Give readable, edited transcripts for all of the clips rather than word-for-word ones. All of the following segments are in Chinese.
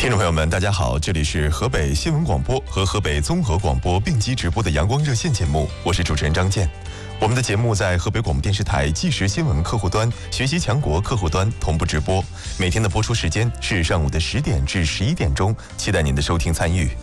听众朋友们，大家好，这里是河北新闻广播和河北综合广播并机直播的阳光热线节目，我是主持人张健。我们的节目在河北广播电视台即时新闻客户端、学习强国客户端同步直播，每天的播出时间是上午的10点至11点钟，期待您的收听参与。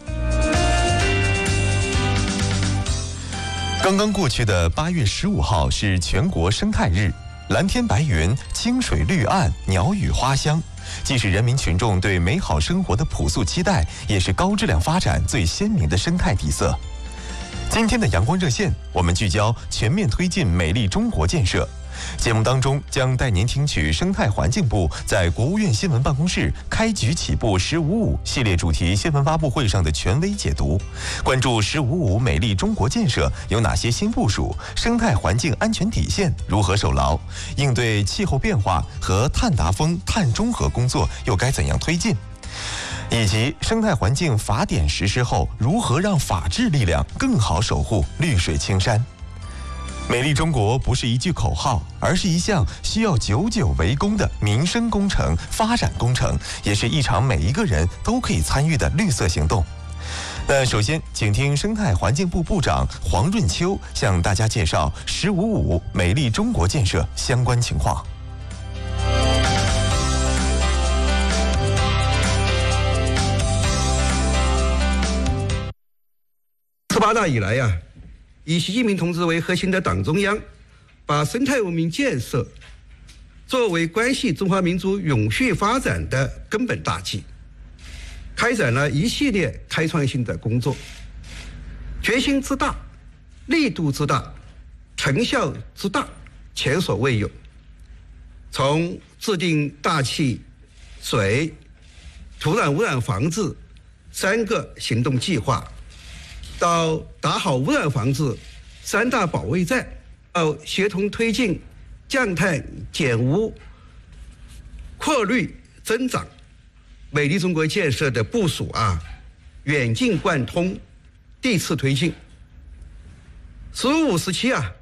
刚刚过去的8月15号是全国生态日，蓝天白云、清水绿岸、鸟语花香，既是人民群众对美好生活的朴素期待，也是高质量发展最鲜明的生态底色。今天的阳光热线，我们聚焦全面推进美丽中国建设。节目当中将带您听取生态环境部在国务院新闻办公室开局起步“15.5”系列主题新闻发布会上的权威解读，关注“15.5”美丽中国建设有哪些新部署，生态环境安全底线如何守牢，应对气候变化和碳达峰、碳中和工作又该怎样推进，以及生态环境法典实施后如何让法治力量更好守护绿水青山。美丽中国不是一句口号，而是一项需要久久为功的民生工程、发展工程，也是一场每一个人都可以参与的绿色行动。那首先，请听生态环境部部长黄润秋向大家介绍“15.5”美丽中国建设相关情况。 18大以来呀，以习近平同志为核心的党中央，把生态文明建设作为关系中华民族永续发展的根本大计，开展了一系列开创性的工作，决心之大，力度之大，成效之大，前所未有。从制定大气、水、土壤污染防治3个行动计划，到打好污染防治3大保卫战，到协同推进降碳减污、扩绿增长，美丽中国建设的部署远近贯通，地次推进。“15.5”时期